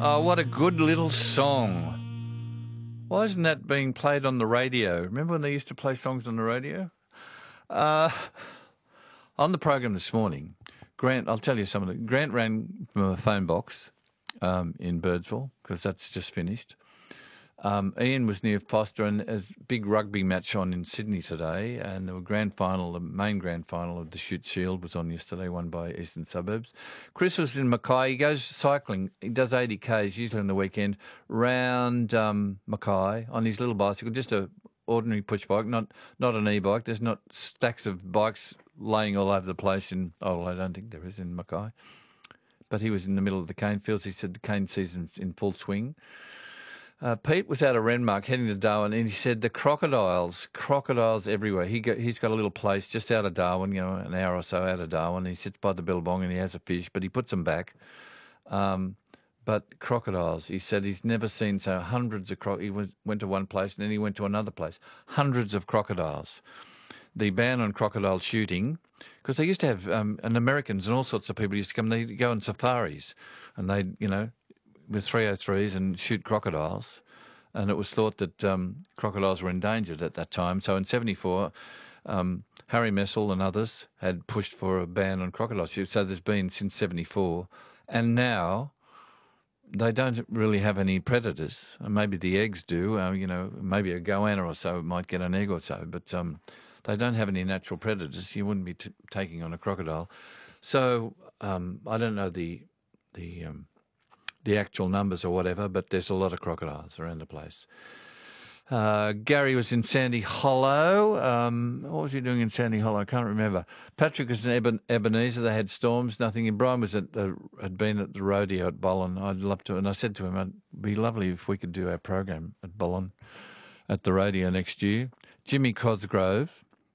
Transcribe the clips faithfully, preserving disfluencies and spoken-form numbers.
Oh, what a good little song. Why isn't that being played on the radio? Remember when they used to play songs on the radio? Uh, on the program this morning, Grant, I'll tell you some of it. Grant ran from a phone box um, in Birdsville, because that's just finished. Um, Ian was near Foster, and a big rugby match on in Sydney today, and the grand final, the main grand final of the Shute Shield was on yesterday, won by Eastern Suburbs. Chris was in Mackay. He goes cycling. He does eighty kays, usually on the weekend, round um, Mackay on his little bicycle, just a ordinary push bike, not not an e-bike. There's not stacks of bikes laying all over the place in, oh, I don't think there is in Mackay. But he was in the middle of the cane fields. He said the cane season's in full swing. Uh, Pete was out of Renmark heading to Darwin, and he said the crocodiles, crocodiles everywhere. He go, he's got a little place just out of Darwin, you know, an hour or so out of Darwin. He sits by the billabong and he has a fish, but he puts them back. Um, but crocodiles, he said he's never seen so hundreds of crocodiles. He was, went to one place and then he went to another place. Hundreds of crocodiles. The ban on crocodile shooting, because they used to have, um, and Americans and all sorts of people used to come, they'd go on safaris and they'd, you know, with three oh threes and shoot crocodiles, and it was thought that um, crocodiles were endangered at that time. So in seventy-four, um, Harry Messel and others had pushed for a ban on crocodile shooting. So there's been since seventy-four, and now they don't really have any predators. And maybe the eggs do. Uh, you know, maybe a goanna or so might get an egg or so, but um, they don't have any natural predators. You wouldn't be t- taking on a crocodile. So um, I don't know the the um, the actual numbers or whatever, but there's a lot of crocodiles around the place. Uh, Gary was in Sandy Hollow. Um, what was he doing in Sandy Hollow? I can't remember. Patrick was in Eben- Ebenezer. They had storms, nothing. And Brian was at the, had been at the rodeo at Bollen. I'd love to. And I said to him, it'd be lovely if we could do our program at Bollen at the rodeo next year. Jimmy Cosgrove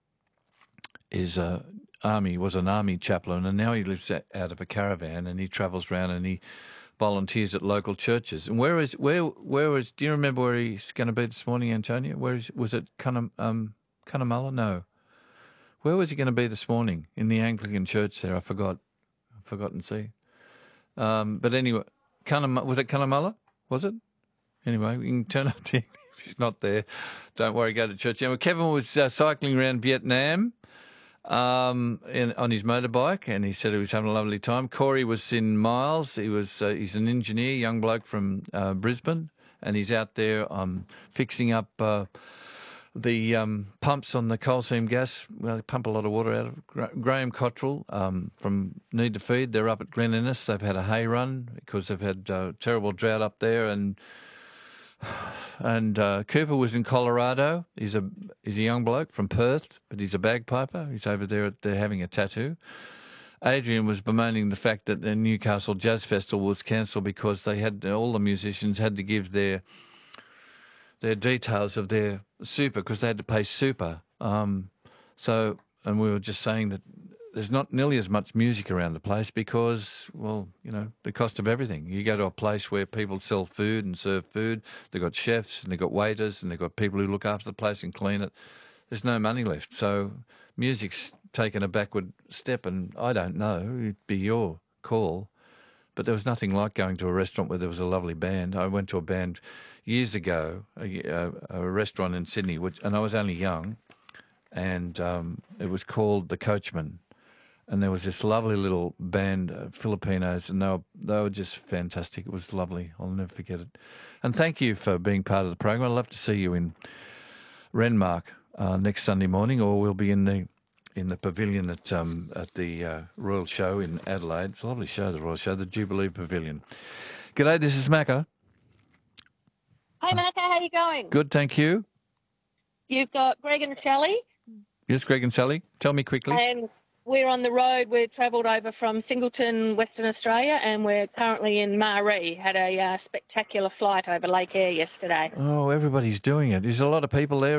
is a army, was an army chaplain, and now he lives out of a caravan and he travels around and he volunteers at local churches. And where is where where is? Do you remember where he's going to be this morning, Antonia? Where is? Was it Cunham, um, Cunnamulla? No. Where was he going to be this morning? In the Anglican church there. I forgot. I've forgotten. See. Um, but anyway, Cunham, was it Cunnamulla? Was it? Anyway, we can turn up to him if he's not there. Don't worry. Go to church. Anyway, Kevin was uh, cycling around Vietnam. Um, in, on his motorbike, and he said he was having a lovely time. Corey was in Miles. He was uh, he's an engineer, young bloke from uh, Brisbane, and he's out there um, fixing up uh, the um, pumps on the coal seam gas. Well, they pump a lot of water out of Gra- Graham Cottrell um, from Need to Feed. They're up at Glen Innes. They've had a hay run because they've had uh, terrible drought up there, and And uh, Cooper was in Colorado. He's a he's a young bloke from Perth, but he's a bagpiper. He's over there. At, they're having a tattoo. Adrian was bemoaning the fact that the Newcastle Jazz Festival was cancelled because they had all the musicians had to give their their details of their super because they had to pay super. Um, so, and we were just saying that there's not nearly as much music around the place because, well, you know, the cost of everything. You go to a place where people sell food and serve food. They've got chefs and they've got waiters and they've got people who look after the place and clean it. There's no money left. So music's taken a backward step, and I don't know. It'd be your call. But there was nothing like going to a restaurant where there was a lovely band. I went to a band years ago, a, a, a restaurant in Sydney, which, and I was only young, and um, it was called The Coachman. And there was this lovely little band, uh, Filipinos, and they were, they were just fantastic. It was lovely. I'll never forget it. And thank you for being part of the program. I'd love to see you in Renmark uh, next Sunday morning, or we'll be in the in the pavilion at um, at the uh, Royal Show in Adelaide. It's a lovely show, the Royal Show, the Jubilee Pavilion. G'day, this is Macca. Hey, Macca, how you going? Good, thank you. You've got Greg and Sally. Yes, Greg and Sally. Tell me quickly. And we're on the road. We've travelled over from Singleton, Western Australia, and we're currently in Maree. Had a uh, spectacular flight over Lake Eyre yesterday. Oh, everybody's doing it. There's a lot of people there.